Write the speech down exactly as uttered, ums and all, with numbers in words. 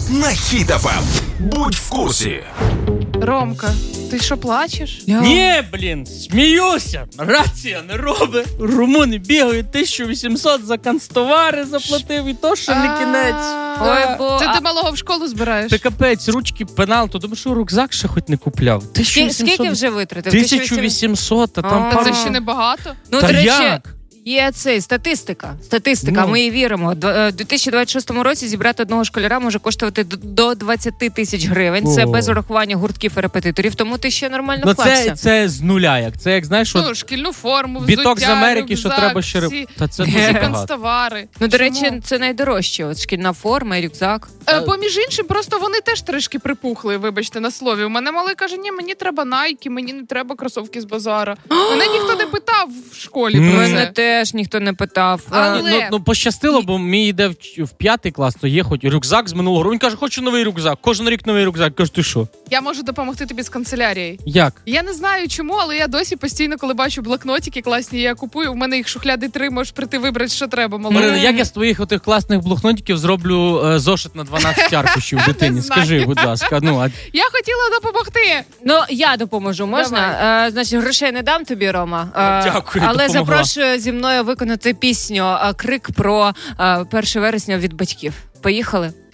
на Хіт еф ем. Будь в курсі. Ромка, ти що, плачеш? Ні, блін, сміюся. Рація не робить. Румуни бігають тисячу вісімсот за канцтовари заплатив, і то, що не кінець. Ой, бо... Це ти малого в школу збираєш? Ти капець, ручки, пенал, то думаю, що рюкзак ще хоч не купляв. Скільки вже витратив? тисячу вісімсот, а там пару... Це ще не багато? Ну, до речі, є цей, статистика. Статистика, ну. ми їй віримо. У дві тисячі двадцять шостому році зібрати одного школяра може коштувати до двадцять тисяч гривень. Це О. без урахування гуртків і репетиторів, тому ти ще нормально ну, вклався. Це, це з нуля, як це, як знаєш, Ну, от... шкільну форму, взуття, біток з Америки, рюкзак, що треба ще... всі... Та це дуже багато. канцтовари. Ну, до Чому? речі, це найдорожче. От шкільна форма і рюкзак. Е, поміж іншим, просто вони теж трішки припухли, вибачте, на слові. У мене малий каже, ні, мені треба найки, мені не треба кросовки з базара. Мене ніхто не питав в школі Mm. про Мене це. теж ніхто не питав. Але... Ну, ну, пощастило, бо мій йде в, в п'ятий клас, то є хоч рюкзак з минулого року. Він каже, хочу новий рюкзак. Кожен рік новий рюкзак. Кажу, ти що? Я можу допомогти тобі з канцелярією. Як? Я не знаю чому, але я досі постійно, коли бачу блокнотики класні, я купую. У мене їх шухляди три, можеш прийти вибрати, що треба. Марина, як я з твоїх отих класних блокнотиків зроблю е, зошит на дванадцять аркушів дитині? Скажи, будь ласка. Ну, а... Я хотіла допомогти. Ну, я допоможу, можна? Е, значить, грошей не дам тобі, Рома. Е, Дякую, але допомогла. запрошую зі мною виконати пісню е, «Крик» про е, перше вересня від батьків. Поїхали?